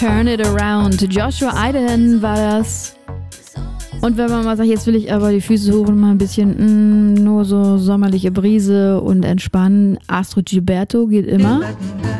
Turn It Around. Joshua Idaho war das. Und wenn man mal sagt, jetzt will ich aber die Füße hoch und mal ein bisschen nur so sommerliche Brise und entspannen, Astrid Gilberto geht immer.